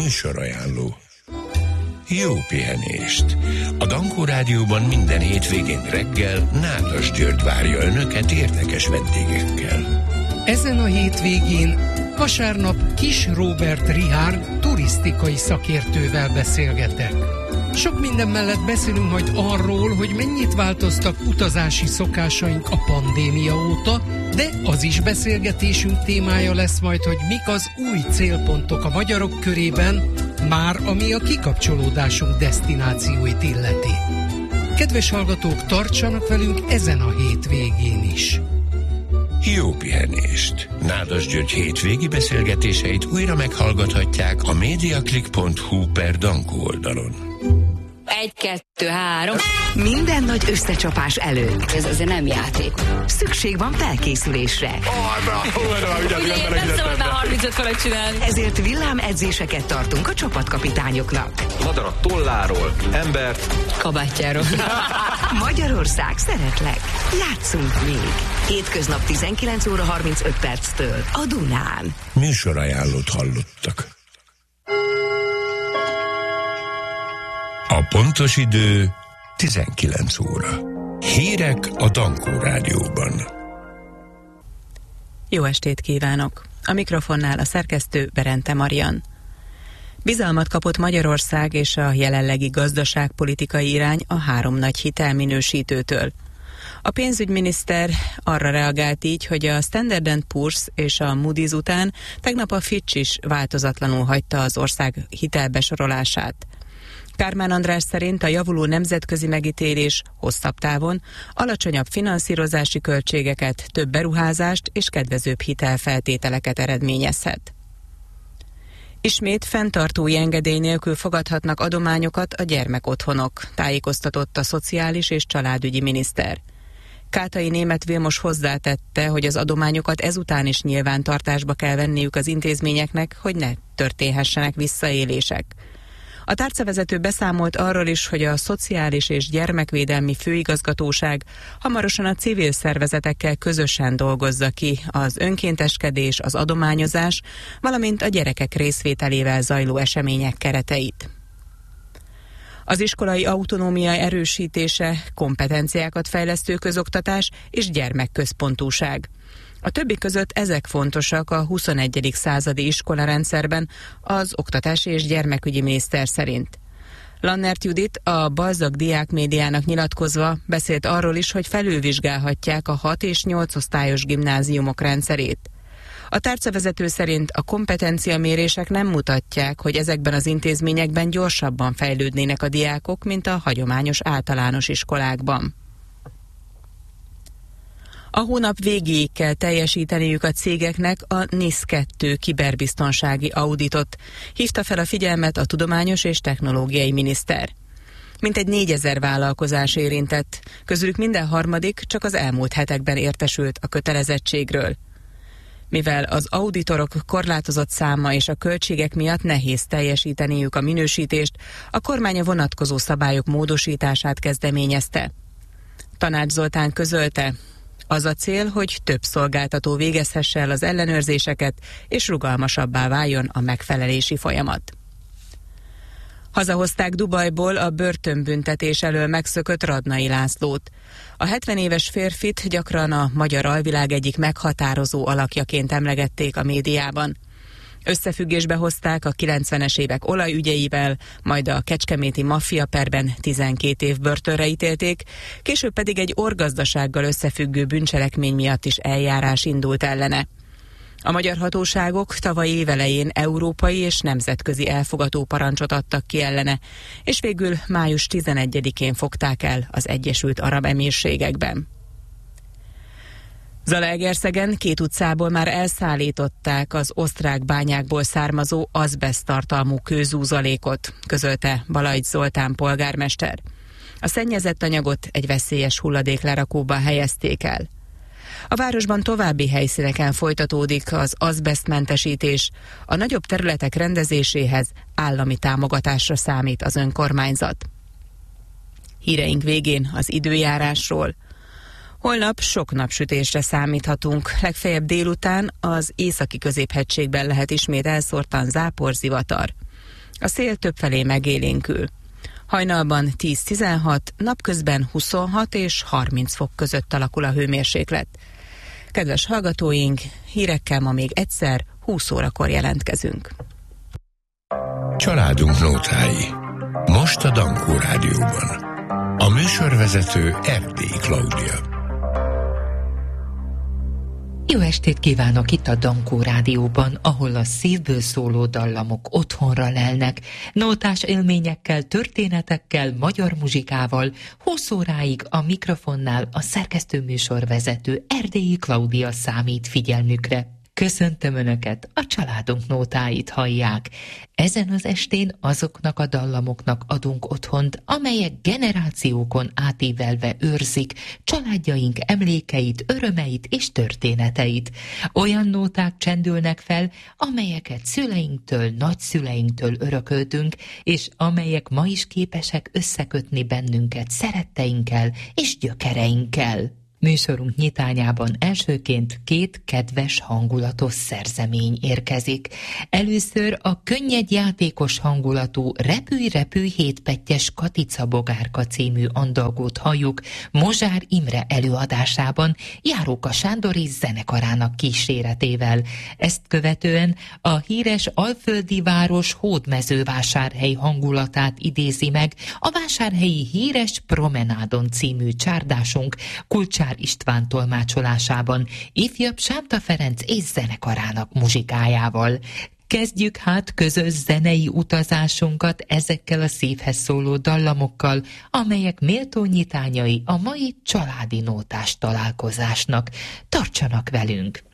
Műsorajánló. Jó pihenést! A Dankó Rádióban minden hétvégén reggel Nádas György várja Önöket érdekes vendégekkel. Ezen a hétvégén vasárnap Kis Róbert Richárd turisztikai szakértővel beszélgetek. Sok minden mellett beszélünk majd arról, hogy mennyit változtak utazási szokásaink a pandémia óta, de az is beszélgetésünk témája lesz majd, hogy mik az új célpontok a magyarok körében, már ami a kikapcsolódásunk desztinációit illeti. Kedves hallgatók, tartsanak velünk ezen a hétvégén is! Jó pihenést! Nádas György hétvégi beszélgetéseit újra meghallgathatják a mediaclick.hu/Dankó oldalon. 1, 2, 3. Minden nagy összecsapás előtt. Ez azért nem játék. Szükség van felkészülésre. Nem szabad már 35 felett csinálni. Ezért villámedzéseket tartunk a csapatkapitányoknak. Madarat tolláról, embert kabátjáról. Magyarország, szeretlek. Játszunk még. Hétköznap 19 óra 35 perctől a Dunán. Műsorajánlót hallottak. A pontos idő 19 óra. Hírek a Dankó Rádióban. Jó estét kívánok! A mikrofonnál a szerkesztő Berente Marian. Bizalmat kapott Magyarország és a jelenlegi gazdaságpolitikai irány a 3 nagy hitelminősítőtől. A pénzügyminiszter arra reagált így, hogy a Standard & Poor's és a Moody's után tegnap a Fitch is változatlanul hagyta az ország hitelbesorolását. Kármán András szerint a javuló nemzetközi megítélés hosszabb távon alacsonyabb finanszírozási költségeket, több beruházást és kedvezőbb hitelfeltételeket eredményezhet. Ismét fenntartói engedély nélkül fogadhatnak adományokat a gyermekotthonok, tájékoztatott a szociális és családügyi miniszter. Kátai Németh Vilmos hozzátette, hogy az adományokat ezután is nyilvántartásba kell venniük az intézményeknek, hogy ne történhessenek visszaélések. A tárcavezető beszámolt arról is, hogy a Szociális és Gyermekvédelmi Főigazgatóság hamarosan a civil szervezetekkel közösen dolgozza ki az önkénteskedés, az adományozás, valamint a gyerekek részvételével zajló események kereteit. Az iskolai autonómia erősítése, kompetenciákat fejlesztő közoktatás és gyermekközpontúság. A többi között ezek fontosak a 21. századi iskolarendszerben az Oktatási és Gyermekügyi miniszter szerint. Lannert Judit a Balzak Diákmédiának nyilatkozva beszélt arról is, hogy felülvizsgálhatják a 6 és 8 osztályos gimnáziumok rendszerét. A tárcavezető szerint a kompetenciamérések nem mutatják, hogy ezekben az intézményekben gyorsabban fejlődnének a diákok, mint a hagyományos általános iskolákban. A hónap végéig kell teljesíteniük a cégeknek a NIS-2 kiberbiztonsági auditot, hívta fel a figyelmet a tudományos és technológiai miniszter. Mintegy 4000 vállalkozás érintett, közülük minden harmadik csak az elmúlt hetekben értesült a kötelezettségről. Mivel az auditorok korlátozott száma és a költségek miatt nehéz teljesíteniük a minősítést, a kormány a vonatkozó szabályok módosítását kezdeményezte. Tanács Zoltán közölte, az a cél, hogy több szolgáltató végezhesse el az ellenőrzéseket, és rugalmasabbá váljon a megfelelési folyamat. Hazahozták Dubajból a börtönbüntetés elől megszökött Radnai Lászlót. A 70 éves férfit gyakran a magyar alvilág egyik meghatározó alakjaként emlegették a médiában. Összefüggésbe hozták a 90-es évek olajügyeivel, majd a kecskeméti maffiaperben 12 év börtönre ítélték, később pedig egy orgazdasággal összefüggő bűncselekmény miatt is eljárás indult ellene. A magyar hatóságok tavaly évelején európai és nemzetközi elfogató parancsot adtak ki ellene, és végül május 11-én fogták el az Egyesült Arab Emírségekben. Zalaegerszegen 2 utcából már elszállították az osztrák bányákból származó azbeszt tartalmú kőzúzalékot, közölte Balajt Zoltán polgármester. A szennyezett anyagot egy veszélyes hulladéklerakóba helyezték el. A városban további helyszíneken folytatódik az azbesztmentesítés, a nagyobb területek rendezéséhez állami támogatásra számít az önkormányzat. Híreink végén az időjárásról. Holnap sok napsütésre számíthatunk, legfeljebb délután az északi középhegységben lehet ismét elszórtan zápor, zivatar. A szél többfelé megélénkül. Hajnalban 10-16, napközben 26 és 30 fok között alakul a hőmérséklet. Kedves hallgatóink, hírekkel ma még egyszer 20 órakor jelentkezünk. Családunk nótái. Most a Dankó Rádióban. A műsorvezető Erdélyi Klaudia. Jó estét kívánok itt a Dankó Rádióban, ahol a szívből szóló dallamok otthonra lelnek, nótás élményekkel, történetekkel, magyar muzsikával, 20 óráig a mikrofonnál a szerkesztőműsorvezető Erdélyi Klaudia számít figyelmükre. Köszöntöm Önöket, a családunk nótáit hallják. Ezen az estén azoknak a dallamoknak adunk otthont, amelyek generációkon átívelve őrzik családjaink emlékeit, örömeit és történeteit. Olyan nóták csendülnek fel, amelyeket szüleinktől, nagyszüleinktől örököltünk, és amelyek ma is képesek összekötni bennünket szeretteinkkel és gyökereinkkel. Műsorunk nyitányában elsőként 2 kedves hangulatos szerzemény érkezik. Először a könnyed játékos hangulatú Repülj, repülj hétpettyes Katica Bogárka című andalgót halljuk Mozsár Imre előadásában Járóka Sándor és zenekarának kíséretével. Ezt követően a híres alföldi város Hódmezővásárhely hangulatát idézi meg a vásárhelyi híres Promenádon című csárdásunk Kulcsár István tolmácsolásában, ifjabb Sámta Ferenc és zenekarának muzsikájával. Kezdjük hát közös zenei utazásunkat ezekkel a szívhez szóló dallamokkal, amelyek méltó nyitányai a mai családi nótás találkozásnak. Tartsanak velünk!